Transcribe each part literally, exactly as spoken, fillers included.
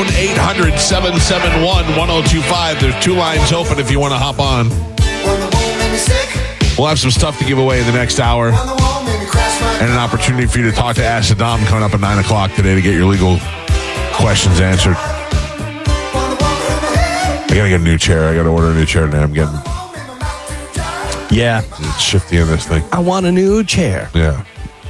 phone, eight hundred, seven seven one, one oh two five. There's two lines open if you want to hop on. We'll have some stuff to give away in the next hour. And an opportunity for you to talk to Ask Saddam coming up at nine o'clock today to get your legal questions answered. I got to get a new chair. I got to order a new chair today. I'm getting... Yeah. It's shifty in this thing. I want a new chair. Yeah.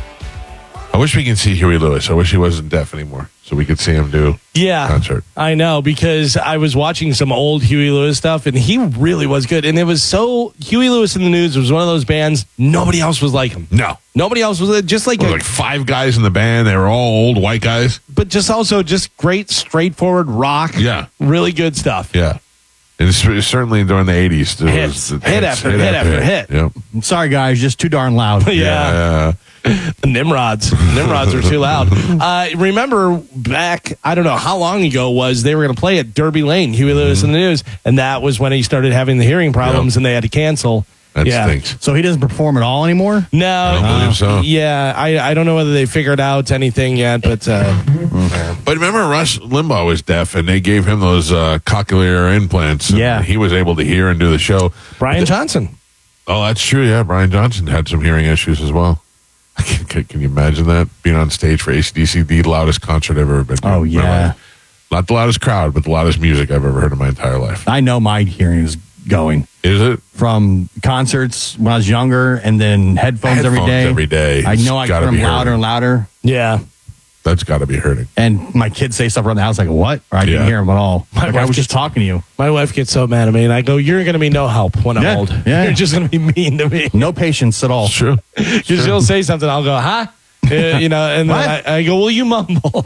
I wish we could see Huey Lewis. I wish he wasn't deaf anymore so we could see him do yeah, a concert. I know, because I was watching some old Huey Lewis stuff, and he really was good. And it was so... Huey Lewis in the News was one of those bands, nobody else was like him. No. Nobody else was just like... There a, were like five guys in the band. They were all old white guys. But just also just great, straightforward rock. Yeah. Really good stuff. Yeah. And it's, it's certainly during the eighties. There Hits. was, Hit after hit after hit. Yep. I'm sorry, guys, just too darn loud. Yeah. Yeah. The Nimrods. Nimrods are too loud. Uh, remember back, I don't know how long ago it was, they were going to play at Derby Lane, Huey Lewis Mm-hmm. in the News, and that was when he started having the hearing problems Yep. and they had to cancel. That yeah. stinks. So he doesn't perform at all anymore? No. I don't believe so. Yeah, I, I don't know whether they figured out anything yet, but... Uh, But remember, Rush Limbaugh was deaf, and they gave him those uh, cochlear implants. and Yeah. he was able to hear and do the show. Brian Johnson. Oh, that's true. Yeah, Brian Johnson had some hearing issues as well. Can, can, can you imagine that? Being on stage for A C D C, the loudest concert I've ever been to. Oh, in my yeah. life. Not the loudest crowd, but the loudest music I've ever heard in my entire life. I know my hearing is going Is it? from concerts when I was younger and then headphones, every Headphones day. every day. I know I It's get gotta them be louder hurting. and louder. Yeah. That's got to be hurting. And my kids say stuff around the house like, what? Or I Yeah. didn't hear them at all. My Like, I wife was just gets- talking to you. My wife gets so mad at me, and I go, you're going to be no help when I'm Yeah, old. yeah. You're just going to be mean to me. No patience at all. It's true. Because she'll say something, I'll go, huh? Uh, you know, and then I, I go, well, you mumble.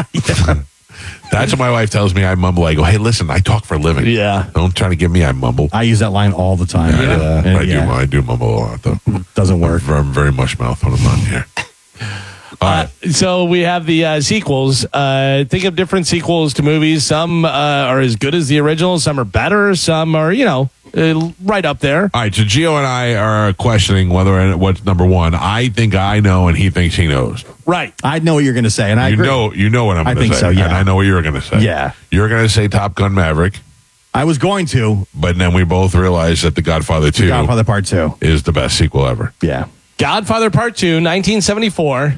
That's what my wife tells me. I mumble. I go, hey, listen, I talk for a living. Yeah. Don't try to give me I mumble. I use that line all the time. I, know. Uh, and I, yeah, do, I do mumble a lot, though. doesn't work. I'm very mush mouth when I'm not here. All Uh, right. so we have the uh, sequels. Uh, think of different sequels to movies. Some uh, are as good as the original. Some are better. Some are, you know, uh, right up there. All right, so Gio and I are questioning whether what's number one. I think I know, and he thinks he knows. Right. I know what you're going to say, and I you agree. know, you know what I'm I going to think say, so, yeah. and I know what you're going to say. Yeah. You're going to say Top Gun Maverick, I was going to. but then we both realized that The Godfather Two Godfather Part Two. is the best sequel ever. Yeah. Godfather Part Two, nineteen seventy-four,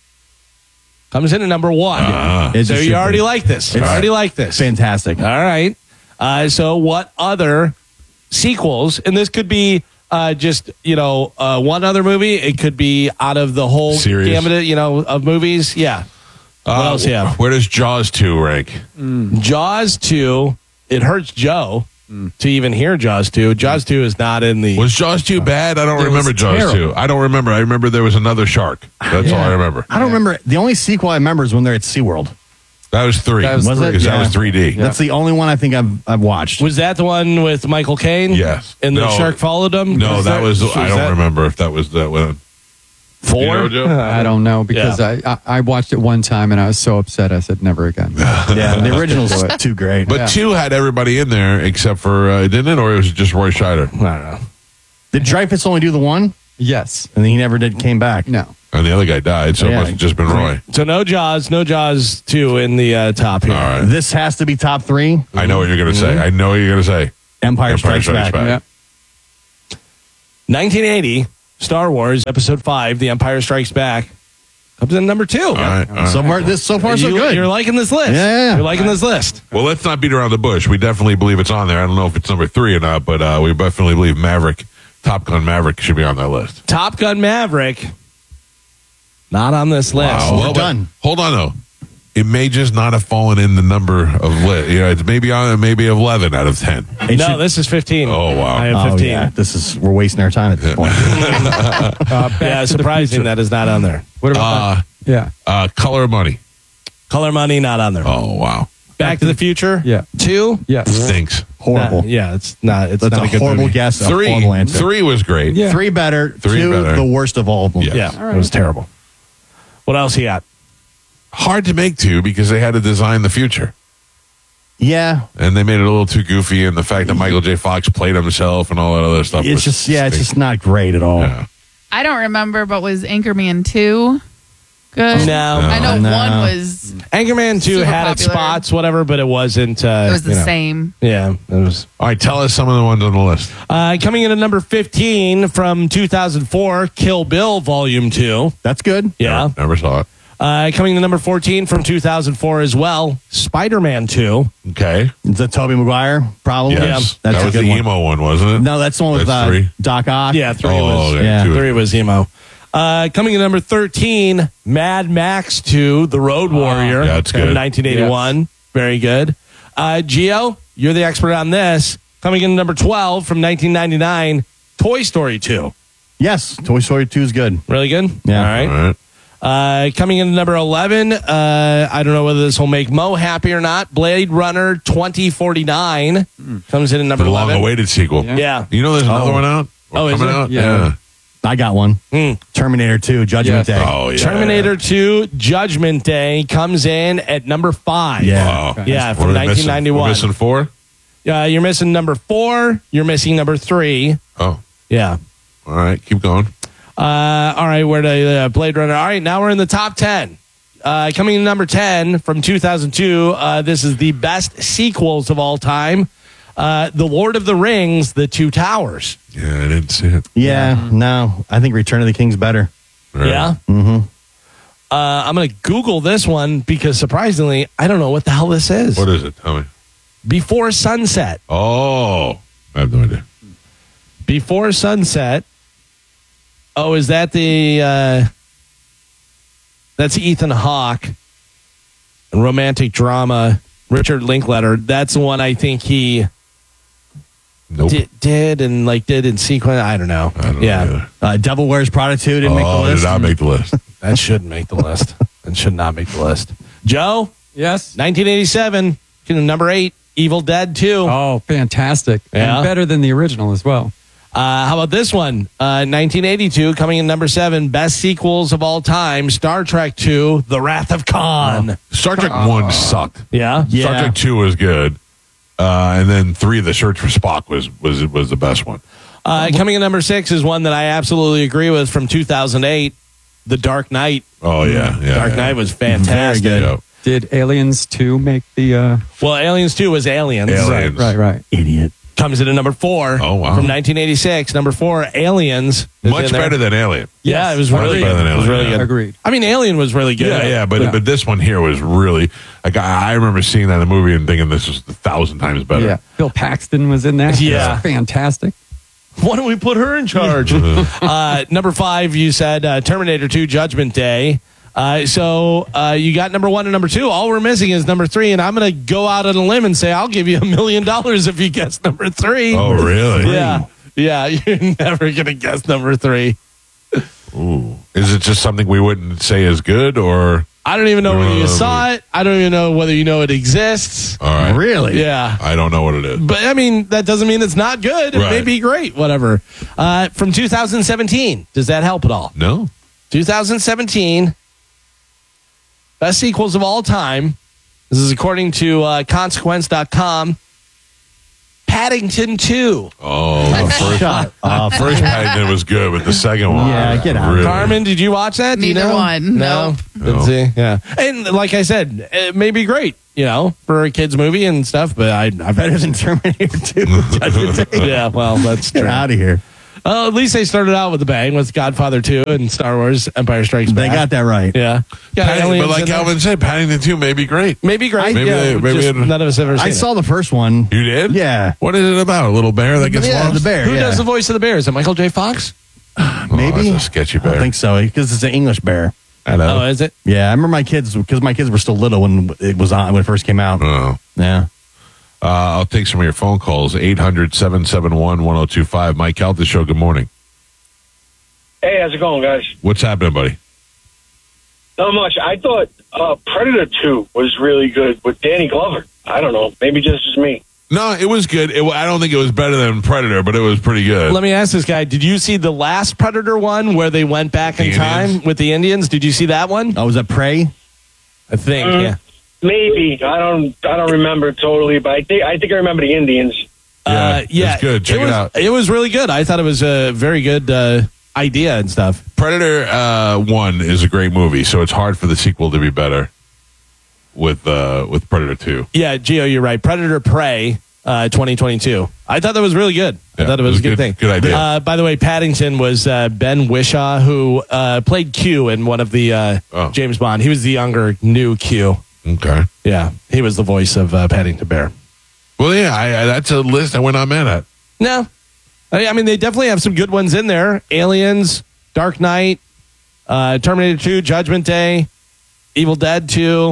comes in at number one. Ah. It so just you should already be. like this. You It's already like this. Fantastic. All right. Uh, so what other sequels, and this could be uh, just, you know, uh, one other movie. It could be out of the whole Series. gamut, you know, of movies. Yeah. What Uh, else you have? Where does Jaws two rank? Jaws two. It hurts Joe to even hear Jaws two. Jaws two is not in the... Was Jaws two bad? I don't It remember was Jaws terrible. two. I don't remember. I remember there was another shark. That's all I remember. I don't remember. The only sequel I remember is when they're at SeaWorld. That was three. That was Was it? Because that Yeah. was three D. That's the only one I think I've I've watched. Was that the one with Michael Caine? Yes. And the No. shark followed him? No, that was. was I don't that remember if that was that one. Four? You know, Joe? I don't know because Yeah. I, I I watched it one time and I was so upset. I said never again. Yeah, the original's too great. But Yeah. two had everybody in there except for uh, didn't it, or it was just Roy Scheider, I don't know. Did Dreyfus only do the one, Yes. and then he never did came back? No. and the other guy died, so it Yeah. must have just been Roy. So no Jaws, no Jaws two in the uh, top here. All right, This has to be top three. I know what you're gonna say. I know what you're gonna say. Empire, Empire Strikes, Strikes Back. Back. Yeah. nineteen eighty, Star Wars Episode five, The Empire Strikes Back, comes in number two. All right, all right. So far, this so far so you, good. You're liking this list. Yeah, yeah, yeah. You're liking this list. Well, let's not beat around the bush. We definitely believe it's on there. I don't know if it's number three or not, but uh, we definitely believe Maverick, Top Gun Maverick, should be on that list. Top Gun Maverick, not on this list. Wow. we're Well, but done. Hold on though. It may just not have fallen in the number of lit. You know, it's maybe on maybe eleven out of ten. It No, should- this is fifteen. Oh, wow. I have Oh, fifteen. yeah. This is we're wasting our time at this point. Uh, Back Yeah, to the surprising Future. that is not on there. What about Uh, that? Yeah. uh, Color of Money. Color Money, not on there. Oh wow, Back to the Future, Yeah. two. Yes. stinks. Horrible. Not- yeah, it's not. It's That's not a, a good horrible movie. guess. A Three, horrible answer. three was great. Yeah. Three better. Three two, better. the worst of all of them. Yeah. Yeah, it was terrible. What else he got? Hard to make two because they had to design the future, Yeah. and they made it a little too goofy. And the fact that Michael J. Fox played himself and all that other stuff. It's was just yeah, it's stink. just not great at all. Yeah. I don't remember, but was Anchorman two? good? No. I know No. one was Anchorman two Super had its popular. spots, whatever, but it wasn't. Uh, it was the you know. same. Yeah, it was. All right, tell us some of the ones on the list. Uh, coming in at number fifteen from two thousand four, Kill Bill Volume two. That's good. Yeah. Never, never saw it. Uh, coming to number fourteen from two thousand four as well, Spider-Man two. Okay. Is that Tobey Maguire? Probably. Yes. That's that a was good the one. emo one, wasn't it? No, that's the one with That's uh, three? Doc Ock. Yeah, three Oh, was okay, yeah. two. three was emo. Uh, coming in number thirteen, Mad Max two, The Road Warrior. yeah, it's from good. nineteen eighty-one. Very good. Uh, Gio, you're the expert on this. Coming in number twelve from nineteen ninety-nine, Toy Story two. Yes, Toy Story two is good. Really good? Yeah. All right. All right. Uh, coming in number eleven, uh, I don't know whether this will make Mo happy or not. Blade Runner twenty forty-nine comes in at number The eleven. long-awaited sequel. Yeah. Yeah. You know there's another Oh. one out? Or Oh, is coming there? out? Yeah. I got one. Hmm. Terminator two, Judgment Yes. Day. Oh, yeah. Terminator two Judgment Day comes in at number five. Yeah. Wow. Okay. Yeah, What from are we missing? nineteen ninety-one. We're missing four? Uh, you're missing number four. You're missing number three. Oh, Yeah. all right. Keep going. Uh, all right, where the uh, Blade Runner. All right, now we're in the top ten. Uh, coming in number ten from two thousand two. Uh, this is the best sequels of all time. Uh, the Lord of the Rings, The Two Towers. Yeah, I didn't see it. Yeah, no, I think Return of the King's better. All right. Yeah. Mm-hmm. Uh, I'm going to Google this one because surprisingly, I don't know what the hell this is. What is it? Tell me. Before Sunset. Oh, I have no idea. Before Sunset. Oh, is that the uh, that's Ethan Hawke, romantic drama, Richard Linklater. That's the one I think he Nope. did, did and like did in sequence. I don't know. I don't know yeah, either. Uh, Devil Wears Prada two didn't make the Oh, list. did not make the list. that should make the list. That should not make the list. Joe, Yes. nineteen eighty-seven, number eight, Evil Dead two. Oh, fantastic. Yeah. And better than the original as well. Uh, how about this one? Uh, nineteen eighty-two, coming in number seven, best sequels of all time, Star Trek two, The Wrath of Khan. Star Trek one sucked. Yeah? Yeah. Star Trek two was good. Uh, and then three, The Search for Spock was was was the best one. Uh, coming in number six is one that I absolutely agree with from two thousand eight, The Dark Knight. Oh yeah, yeah. Dark yeah. Knight was fantastic. Very good. Yeah. Did Aliens two make the... Uh, Well, Aliens two was Aliens. Aliens. right, right. Idiot. Comes in at number four. Oh, wow. From nineteen eighty-six. Number four, Aliens. is Much in there. better than Alien. Yeah, Yes. it was Much really better good. than It was Alien, really yeah. good. Agreed. I mean, Alien was really good. Yeah, yeah, but Yeah. but this one here was really like I, I remember seeing that in the movie and thinking this was a thousand times better. Yeah. Bill Paxton was in that. Yeah. That's fantastic. Why don't we put her in charge? uh, number five, you said uh, Terminator two Judgment Day. Uh, so uh, you got number one and number two. All we're missing is number three, and I'm going to go out on a limb and say I'll give you a million dollars if you guess number three. Oh really? Yeah, yeah, you're never going to guess number three. Ooh. Is it just something we wouldn't say is good or? I don't even know whether you Uh, saw it. I don't even know whether you know it exists. All right. Really? Yeah. I don't know what it is. But I mean, that doesn't mean it's not good. It may Right. be great, whatever. Uh, from two thousand seventeen, does that help at all? No. two thousand seventeen, best sequels of all time. This is according to uh, consequence dot com. Paddington two. Oh, the first, Shut up. first Paddington was good, but the second one. Yeah, get out. really- Carmen, did you watch that? Do you Neither know? one. No. Nope. Didn't No. see. Yeah. And like I said, it may be great, you know, for a kid's movie and stuff, but I, I've Better than Terminator two. Judgment Day. yeah, well, that's Get true. out of here. Uh, at least they started out with a bang with Godfather two and Star Wars Empire Strikes They Back. got that right. Yeah. Got Paddington, aliens but like in there. Calvin said, Paddington two may be great. Maybe great. Maybe yeah, they- maybe just it- none of us have ever seen I it. saw the first one. You did? Yeah. What is it about? A little bear that gets Yeah, lost? the bear. Who yeah. does the voice of the bear? Is it Michael J. Fox? Maybe. Oh, that's a sketchy I don't bear. think so because it's an English bear. I know. Oh, is it? Yeah, I remember my kids because my kids were still little when it was on when it first came out. Oh. Yeah. Uh, I'll take some of your phone calls. eight hundred, seven seven one, one oh two five. Mike Calta Show, good morning. Hey, how's it going, guys? What's happening, buddy? Not much. I thought uh, Predator two was really good with Danny Glover. I don't know. Maybe just as me. No, it was good. It, I don't think it was better than Predator, but it was pretty good. Let me ask this guy. Did you see the last Predator one where they went back in The time Indians? with the Indians? Did you see that one? Oh, was that Prey? I think, Mm. yeah. Maybe. I don't I don't remember totally, but I think I think I remember the Indians. Yeah, uh, yeah, it's good. Check it was, out. It was really good. I thought it was a very good. Uh, idea and stuff. Predator uh, one is a great movie, so it's hard for the sequel to be better with uh, with Predator two. Yeah, Gio, you're right. Predator Prey, uh, twenty twenty-two. I thought that was really good. I Yeah, thought it was, a good, thing. Good idea. Uh, by the way, Paddington was uh, Ben Whishaw, who uh, played Q in one of the uh, Oh. James Bond. He was the younger, new Q. Okay. Yeah, he was the voice of uh, Paddington Bear. Well, yeah, I, I, that's a list I went not mad at. No. I I mean, they definitely have some good ones in there. Aliens, Dark Knight, uh, Terminator two, Judgment Day, Evil Dead two,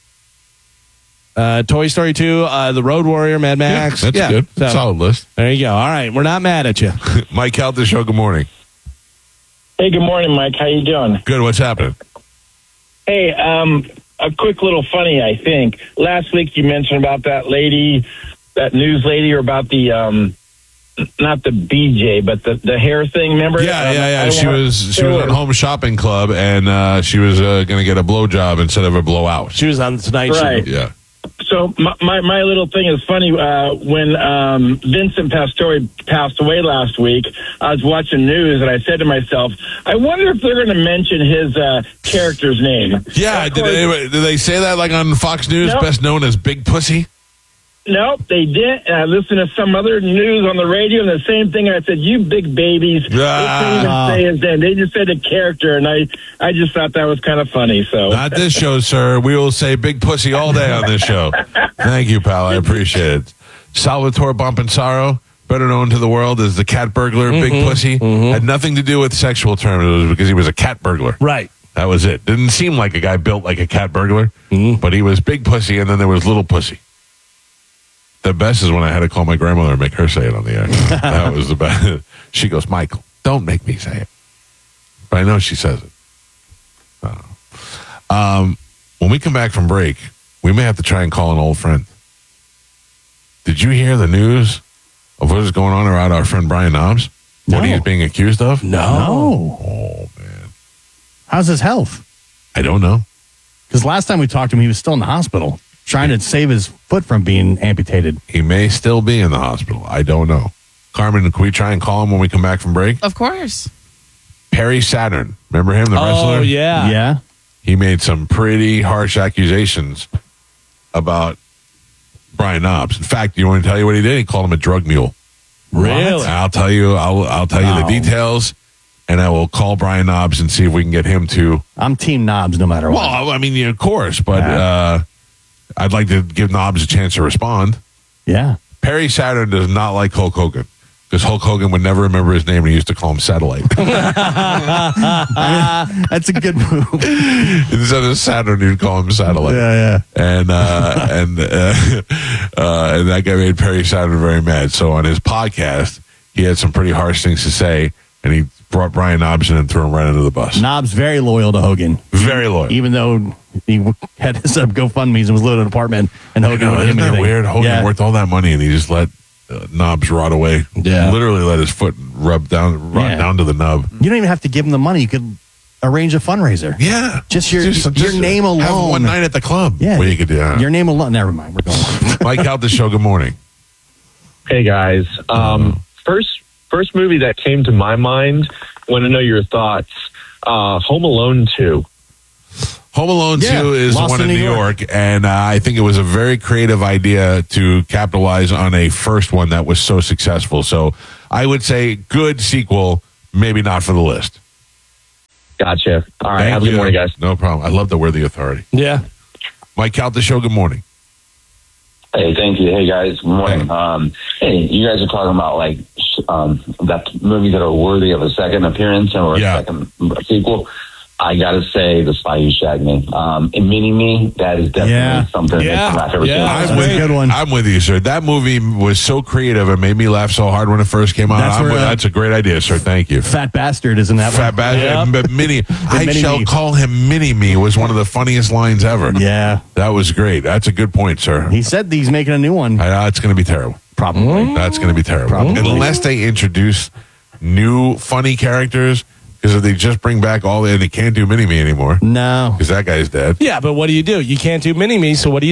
uh, Toy Story two, uh, The Road Warrior, Mad Max. That's yeah, good. so, Solid list. there you go. All right, we're not mad at you. Mike Calta Show, good morning. Hey, good morning, Mike. How you doing? Good, what's happening? Hey, um, a quick little funny, I think. Last week you mentioned about that lady, that news lady, or about the, um, not the B J, but the, the hair thing, remember? Yeah, Um, yeah, yeah. I She want- was she was at Home Shopping Club, and uh, she was uh, going to get a blowjob instead of a blowout. She was on the Tonight Right. Show. Yeah. So my, my, my little thing is funny. Uh, when um, Vincent Pastore passed away last week, I was watching news, and I said to myself, I wonder if they're going to mention his uh, character's name. Yeah, Of did course- they, did they say that like on Fox News, Nope. best known as Big Pussy? Nope, they didn't. And I listened to some other news on the radio, and the same thing. I said, "You big babies." Ah. They couldn't even say his name. They just said a character, and I, I just thought that was kind of funny. So Not this show, sir. We will say Big Pussy all day on this show. Thank you, pal. I appreciate it. Salvatore Bompensaro, better known to the world as the cat burglar, Big Pussy, had nothing to do with sexual terms. It was because he was a cat burglar. Right. That was it. Didn't seem like a guy built like a cat burglar, but he was Big Pussy, and then there was Little Pussy. The best is when I had to call my grandmother and make her say it on the air. That was the best. She goes, Michael, don't make me say it. But I know she says it. I don't know. Um, when we come back from break, we may have to try and call an old friend. Did you hear the news of what is going on around our friend Brian Knobs? What No. he's being accused of? No. Oh, man. How's his health? I don't know. Because last time we talked to him, he was still in the hospital trying to save his foot from being amputated. He may still be in the hospital. I don't know. Carmen, can we try and call him when we come back from break? Of course. Perry Saturn. Remember him, the wrestler? Oh, yeah. Yeah. He made some pretty harsh accusations about Brian Knobs. In fact, you want to tell you what he did? He called him a drug mule. Really? I'll tell you. I'll I'll tell you Wow. the details, and I will call Brian Knobs and see if we can get him to. I'm Team Knobs no matter what. Well, I mean, yeah, of course, but Yeah. uh, I'd like to give Knobs a chance to respond. Yeah. Perry Saturn does not like Hulk Hogan because Hulk Hogan would never remember his name, and he used to call him Satellite. That's a good move. Instead of Saturn, he'd call him Satellite. Yeah, yeah. and uh, and uh, uh, and that guy made Perry Saturn very mad. So on his podcast, he had some pretty harsh things to say, and he brought Brian Knobs in and threw him right under the bus. Knobs very loyal to Hogan. Very loyal. Even though he had his uh, GoFundMe's and was living in an apartment, and I Hogan know, wouldn't give isn't him that anything. weird? Hogan Yeah. worked all that money, and he just let uh, Knobs rot away. Yeah. Literally let his foot rub down, rot Yeah. down to the nub. You don't even have to give him the money. You could arrange a fundraiser. Yeah, Just your- your name Have alone. one night at the club. Yeah. where you could do that. Your name alone. Never mind. We're going. Mike out the show. Good morning. Hey guys, um, first first movie that came to my mind. Want to know your thoughts? Uh, Home Alone two. Home Alone Yeah, two is the Lost one in in New New York, and uh, I think it was a very creative idea to capitalize on a first one that was so successful. So I would say good sequel, maybe not for the list. Gotcha. All right, Thank have a you. good morning, guys. No problem. I love that we're the authority. Yeah. Mike out the show. Good morning. Hey, thank you. Hey, guys. Good morning. Hey. Um, hey, you guys are talking about like um, that movies that are worthy of a second appearance or Yeah. a second sequel. I gotta say, The Spy Who Shagged Me. Um, and Mini Me, that is definitely Yeah. something that Yeah. makes me laugh every Yeah. single I'm time. with a good one. I'm with you, sir. That movie was so creative and made me laugh so hard when it first came out. That's I'm where, with- uh, that's a great idea, sir. Thank you. Fat bastard isn't that Fat one? bastard, but Mini. I Mini shall Me. call him Mini Me was one of the funniest lines ever. Yeah. That was great. That's a good point, sir. He said he's making a new one. I, uh, it's going to be terrible. Probably. That's going to be terrible. Unless they introduce new funny characters, because if they just bring back all the, they can't do Mini Me anymore No. because that guy's dead. Yeah, but what do you do? You can't do Mini Me, so what do you do?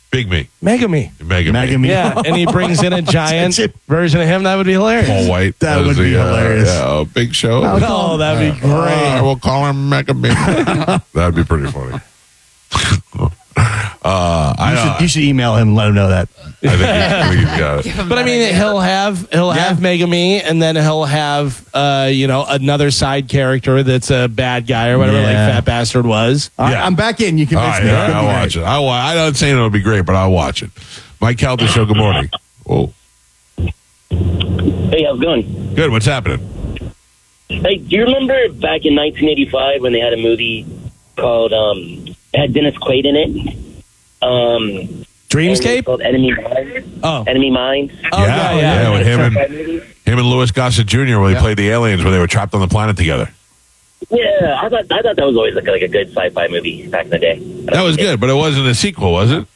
Big Me. Mega Me. Mega, Mega Me. Me. Yeah, and he brings in a giant version of him. That would be hilarious. Paul White. That as would the, be uh, hilarious. yeah, oh, big show. Oh, that'd be great. Uh, we'll call him Mega Me. That'd be pretty funny. uh, I, You uh, should, you should email him and let him know that. I think, he, I think he's got it. But I mean, he'll have he'll Yeah. have Mega Me, and then he'll have uh, you know another side character that's a bad guy or whatever, Yeah. like Fat Bastard was. All right, Yeah. I'm back in. You All convinced right, me. all right, Could be I'll great. watch it. I'll, wa- I'm not saying it'll be great, but I'll watch it. Mike Calta Show, good morning. Oh, Hey, how's it going? good. What's happening? Hey, do you remember back in nineteen eighty-five when they had a movie called, um, it had Dennis Quaid in it? Um, and it was Dreamscape. called Enemy Mine. Oh, Enemy Mine. oh yeah, yeah. with him and That movie? him and Louis Gossett Junior where they played the aliens where they were trapped on the planet together. Yeah, I thought I thought that was always like, like a good sci-fi movie back in the day. That was good, but it wasn't a sequel, was it?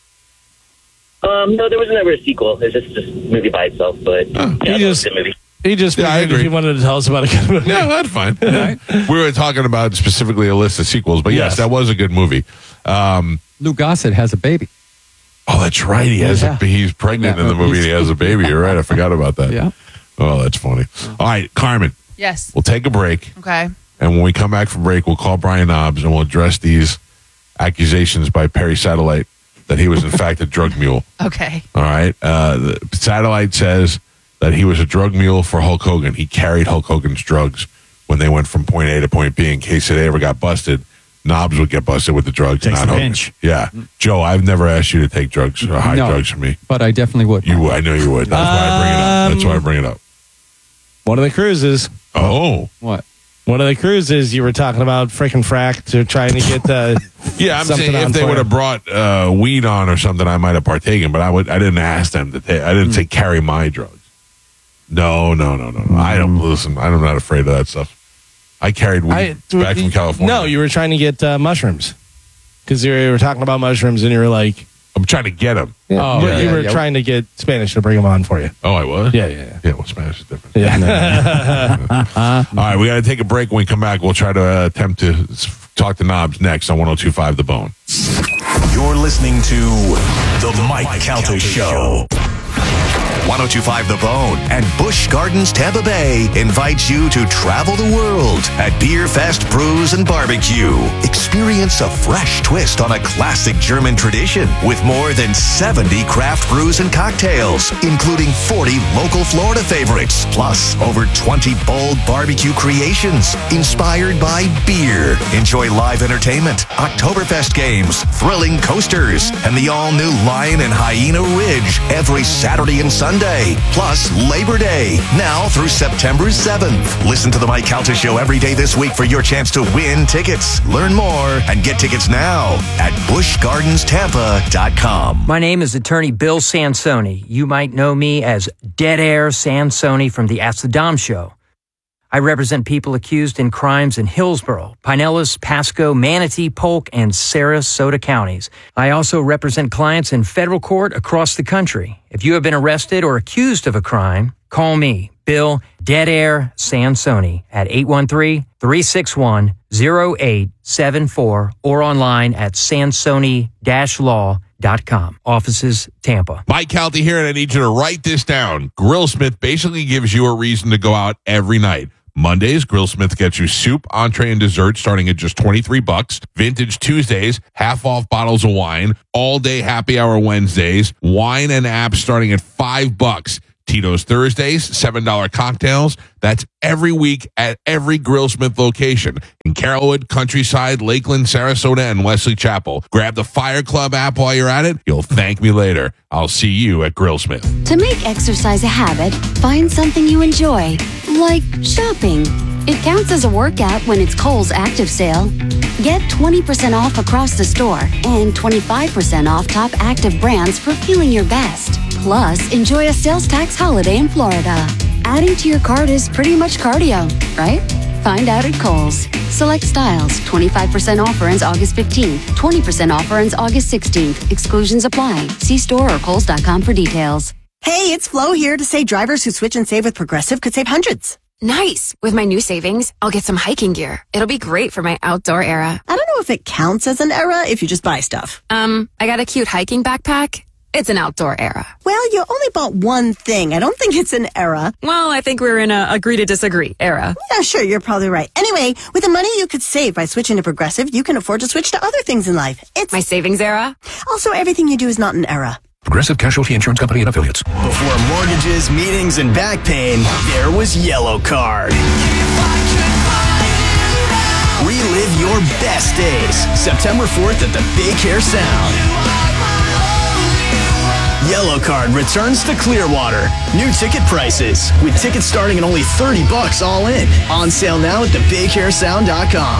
Um, no, there was never a sequel. It's just this movie by itself, but yeah, You that was just- a good movie. He just Yeah, I figured if agree. he wanted to tell us about a good movie. Yeah, that's fine. We were talking about specifically a list of sequels, but yes, Yes. that was a good movie. Um, Lou Gossett has a baby. oh, that's right. He has Yeah. a, he's pregnant Yeah, in the movie. he's- And he has a baby. You're right. I forgot about that. Yeah. Oh, that's funny. All right, Carmen, Yes. we'll take a break. Okay. And when we come back from break, we'll call Brian Knobs and we'll address these accusations by Perry Satellite that he was, in fact, a drug mule. Okay. All right. Uh, the Satellite says that he was a drug mule for Hulk Hogan. He carried Hulk Hogan's drugs when they went from point A to point B in case they ever got busted. Knobs would get busted with the drugs. Takes not the Hogan. pinch. Yeah. Joe, I've never asked you to take drugs or hide No. drugs from me. But I definitely would. You would. I know you would. That's why I bring it up. That's why I bring it up. One of the cruises. Oh. What? One of the cruises you were talking about, frickin' frack, to trying to get the. Yeah, I'm something saying if on they for would you. have brought uh, weed on or something, I might have partaken. But I would. I didn't ask them to take. I didn't say carry my drugs. No, no, no, no, no. I don't listen. I'm not afraid of that stuff. I carried weed I- back from California. No, you were trying to get uh, mushrooms. Because you were talking about mushrooms and you were like. I'm trying to get them. Yeah, Oh, but yeah, you yeah, were yeah. trying to get Spanish to bring them on for you. Oh, I was. Yeah, yeah, yeah. Yeah, well, Spanish is different. Yeah. All right, we got to take a break. When we come back, we'll try to uh, attempt to s- talk to Knobs next on one oh two point five The Bone. You're listening to The Mike Calta Show. one oh two point five The Bone and Busch Gardens Tampa Bay invites you to travel the world at Beer Fest Brews and Barbecue. Experience a fresh twist on a classic German tradition with more than seventy craft brews and cocktails, including forty local Florida favorites, plus over twenty bold barbecue creations inspired by beer. Enjoy live entertainment, Oktoberfest games, thrilling coasters, and the all-new Lion and Hyena Ridge every Saturday and Sunday, plus Labor Day, now through September seventh. Listen to the Mike Calta Show every day this week for your chance to win tickets. Learn more and get tickets now at busch gardens tampa dot com. My name is attorney Bill Sansoni. You might know me as Dead Air Sansoni from the Ask the Dom Show. I represent people accused in crimes in Hillsborough, Pinellas, Pasco, Manatee, Polk, and Sarasota counties. I also represent clients in federal court across the country. If you have been arrested or accused of a crime, call me, Bill Dead Air Sansoni, at eight one three, three six one, zero eight seven four or online at sansoni dash law dot com. Offices, Tampa. Mike Calta here, and I need you to write this down. Grillsmith basically gives you a reason to go out every night. Mondays, Grillsmith gets you soup, entree, and dessert starting at just twenty-three bucks. Vintage Tuesdays, half off bottles of wine. All day happy hour Wednesdays. Wine and apps starting at five bucks. Tito's Thursdays, seven dollar cocktails. That's every week at every Grillsmith location in Carrollwood, Countryside, Lakeland, Sarasota, and Wesley Chapel. Grab the Fire Club app while you're at it. You'll thank me later. I'll see you at Grillsmith. To make exercise a habit, find something you enjoy, like shopping. It counts as a workout when it's Kohl's Active Sale. Get twenty percent off across the store and twenty-five percent off top active brands for feeling your best. Plus, enjoy a sales tax holiday in Florida. Adding to your cart is pretty much cardio, right? Find out at Kohl's. Select styles. twenty-five percent offer ends August fifteenth. twenty percent offer ends August sixteenth. Exclusions apply. See store or kohls dot com for details. Hey, it's Flo here to say drivers who switch and save with Progressive could save hundreds. Nice. With my new savings, I'll get some hiking gear. It'll be great for my outdoor era. I don't know if it counts as an era if you just buy stuff. Um, I got a cute hiking backpack. It's an outdoor era. Well, you only bought one thing. I don't think it's an era. Well, I think we're in a agree to disagree era. Yeah, sure, you're probably right. Anyway, with the money you could save by switching to Progressive, you can afford to switch to other things in life. It's my savings era. Also, everything you do is not an era. Progressive Casualty Insurance Company and Affiliates. Before mortgages, meetings, and back pain, there was Yellow Card. Relive your best days. September fourth at the Big Hair Sound. Yellow Card returns to Clearwater. New ticket prices, with tickets starting at only thirty bucks all in. On sale now at the big hair sound dot com.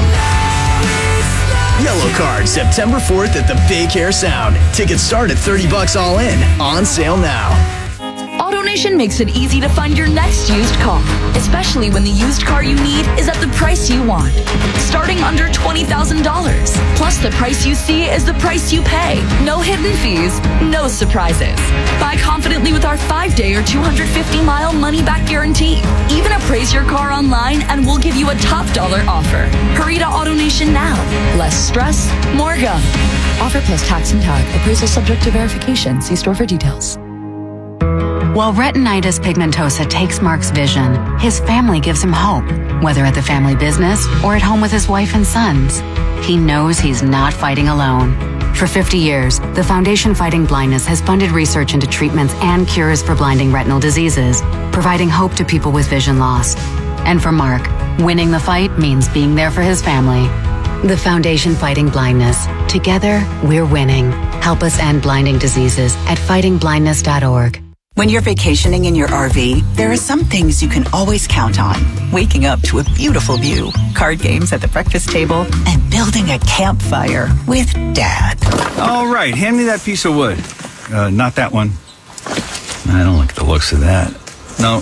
Yellow Card, September fourth at the Big Hair Sound. Tickets start at thirty bucks all in. On sale now. AutoNation makes it easy to find your next used car, especially when the used car you need is at the price you want. Starting under twenty thousand dollars. Plus, the price you see is the price you pay. No hidden fees, no surprises. Buy confidently with our five-day or two hundred fifty mile money-back guarantee. Even appraise your car online and we'll give you a top dollar offer. Hurry to AutoNation now. Less stress, more go. Offer plus tax and tag. Appraisal subject to verification. See store for details. While retinitis pigmentosa takes Mark's vision, his family gives him hope, whether at the family business or at home with his wife and sons. He knows he's not fighting alone. For fifty years, the Foundation Fighting Blindness has funded research into treatments and cures for blinding retinal diseases, providing hope to people with vision loss. And for Mark, winning the fight means being there for his family. The Foundation Fighting Blindness. Together, we're winning. Help us end blinding diseases at fighting blindness dot org. When you're vacationing in your R V, there are some things you can always count on. Waking up to a beautiful view, card games at the breakfast table, and building a campfire with Dad. All right, hand me that piece of wood. Uh, not that one. I don't like the looks of that. No.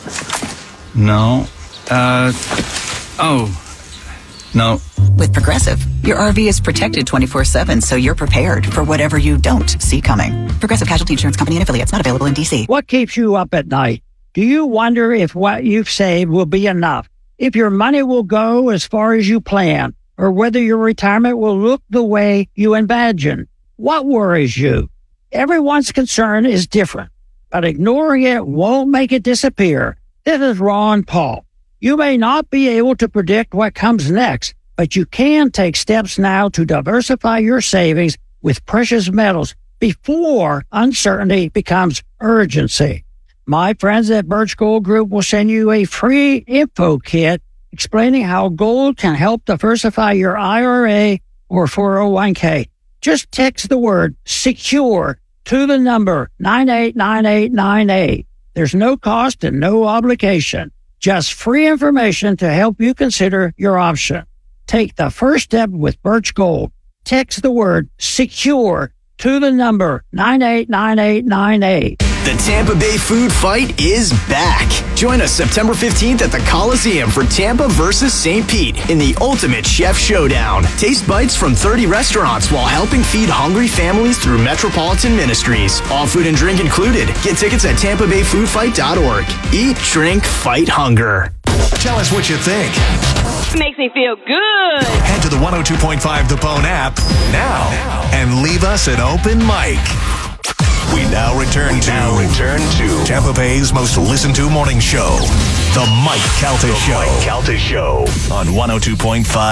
No. Uh, oh. No. With Progressive, your R V is protected twenty-four seven, so you're prepared for whatever you don't see coming. Progressive Casualty Insurance Company and Affiliates, not available in D C. What keeps you up at night? Do you wonder if what you've saved will be enough? If your money will go as far as you plan? Or whether your retirement will look the way you imagine? What worries you? Everyone's concern is different, but ignoring it won't make it disappear. This is Ron Paul. You may not be able to predict what comes next, but you can take steps now to diversify your savings with precious metals before uncertainty becomes urgency. My friends at Birch Gold Group will send you a free info kit explaining how gold can help diversify your I R A or four oh one k. Just text the word SECURE to the number nine eight nine eight nine eight. There's no cost and no obligation. Just free information to help you consider your option. Take the first step with Birch Gold. Text the word SECURE to the number nine eight nine eight nine eight. The Tampa Bay Food Fight is back. Join us September fifteenth at the Coliseum for Tampa versus Saint Pete in the Ultimate Chef Showdown. Taste bites from thirty restaurants while helping feed hungry families through Metropolitan Ministries. All food and drink included. Get tickets at tampa bay food fight dot org. Eat, drink, fight hunger. Tell us what you think. Makes me feel good. Head to the one oh two point five The Bone app now and leave us an open mic. We now return to now return to Tampa Bay's most listened to morning show, The Mike Calta Show. Mike Calta Show on one oh two point five